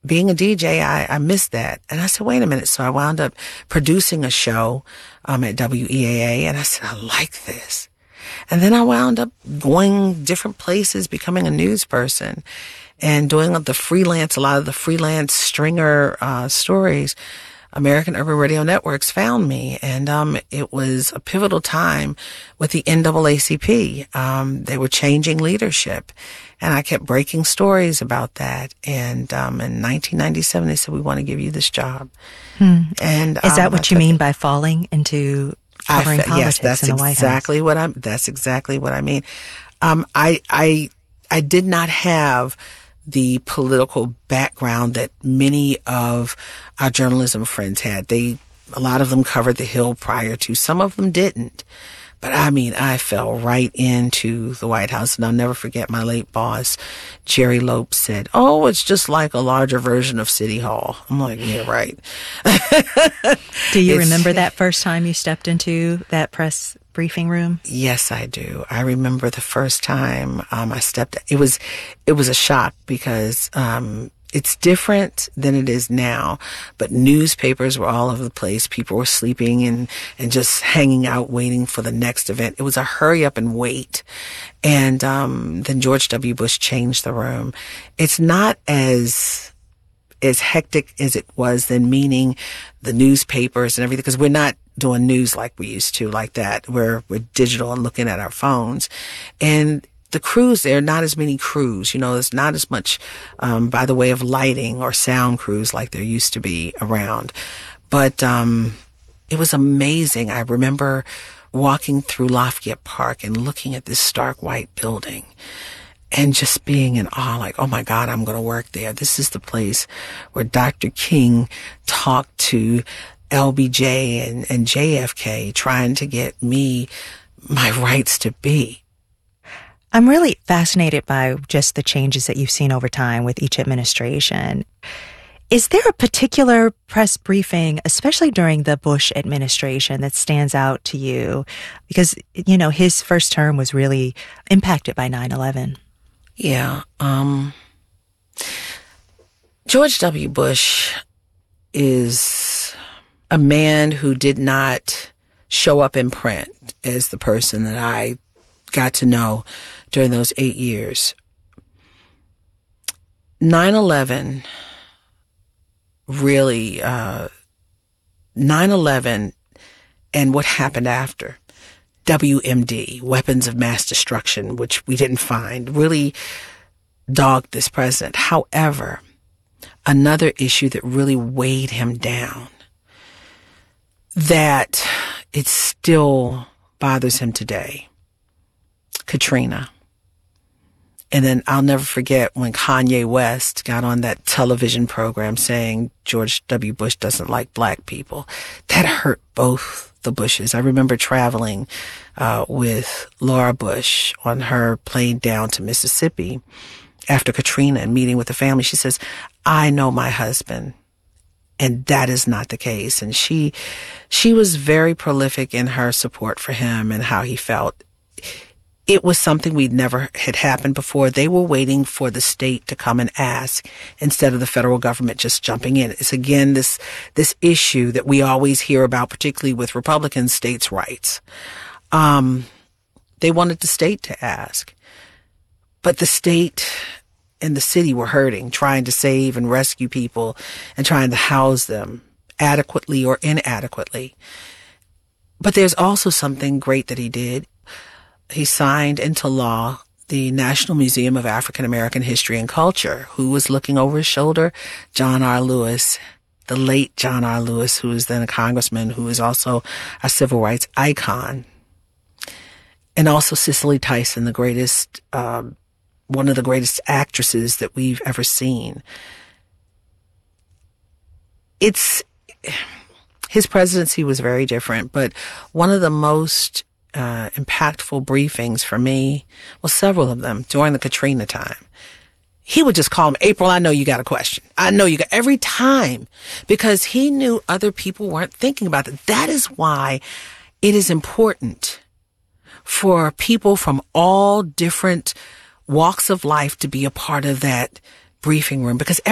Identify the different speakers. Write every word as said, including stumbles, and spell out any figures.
Speaker 1: being a D J, I, I missed that. And I said, wait a minute. So I wound up producing a show um, at W E A A, and I said, I like this. And then I wound up going different places, becoming a news person, and doing the freelance, a lot of the freelance stringer uh, stories. American Urban Radio Networks found me, and um, it was a pivotal time with the N double A C P. Um, they were changing leadership, and I kept breaking stories about that. And um, in nineteen ninety-seven, they said, we want to give you this job.
Speaker 2: Hmm.
Speaker 1: And
Speaker 2: Is that
Speaker 1: um,
Speaker 2: what you mean by falling into covering
Speaker 1: I,
Speaker 2: politics
Speaker 1: yes, that's
Speaker 2: in the White
Speaker 1: exactly
Speaker 2: House?
Speaker 1: what I'm. That's exactly what I mean. Um, I, I, I did not have the political background that many of our journalism friends had. They, a lot of them covered the Hill prior to. Some of them didn't. But I mean, I fell right into the White House, and I'll never forget my late boss, Jerry Lopes, said, oh, it's just like a larger version of City Hall. I'm like, yeah, right.
Speaker 2: Do you
Speaker 1: It's-
Speaker 2: remember that first time you stepped into that press briefing room?
Speaker 1: Yes, I do. I remember the first time um, I stepped. It was, it was a shock because um, it's different than it is now. But newspapers were all over the place. People were sleeping and and just hanging out, waiting for the next event. It was a hurry up and wait. And um, then George W. Bush changed the room. It's not as as hectic as it was then, meaning the newspapers and everything, because we're not doing news like we used to, like that. We're, we're digital and looking at our phones. And the crews, there are not as many crews. You know, there's not as much um, by the way of lighting or sound crews like there used to be around. But um, it was amazing. I remember walking through Lafayette Park and looking at this stark white building and just being in awe, like, oh my God, I'm going to work there. This is the place where Doctor King talked to L B J and, and J F K, trying to get me my rights to be.
Speaker 2: I'm really fascinated by just the changes that you've seen over time with each administration. Is there a particular press briefing, especially during the Bush administration, that stands out to you? Because, you know, his first term was really impacted by nine eleven.
Speaker 1: Yeah. Um, George W. Bush is a man who did not show up in print as the person that I got to know during those eight years. nine eleven really, uh, nine eleven and what happened after. W M D, weapons of mass destruction, which we didn't find, really dogged this president. However, another issue that really weighed him down, that it still bothers him today, Katrina. And then I'll never forget when Kanye West got on that television program saying George W. Bush doesn't like black people. That hurt both the Bushes. I remember traveling uh, with Laura Bush on her plane down to Mississippi after Katrina and meeting with the family. She says, I know my husband, and that is not the case. And she, she was very prolific in her support for him and how he felt. It was something we'd never had happened before. They were waiting for the state to come and ask instead of the federal government just jumping in. It's again this this issue that we always hear about, particularly with Republican states' rights. Um, they wanted the state to ask, but the state and the city were hurting, trying to save and rescue people and trying to house them adequately or inadequately. But there's also something great that he did. He signed into law the National Museum of African American History and Culture. Who was looking over his shoulder? John R. Lewis, the late John R. Lewis, who was then a congressman, who is also a civil rights icon. And also Cicely Tyson, the greatest, um, one of the greatest actresses that we've ever seen. It's, his presidency was very different, but one of the most Uh, impactful briefings for me, well, several of them during the Katrina time. He would just call me, April, I know you got a question. I know you got, every time, because he knew other people weren't thinking about it. That is why it is important for people from all different walks of life to be a part of that briefing room, because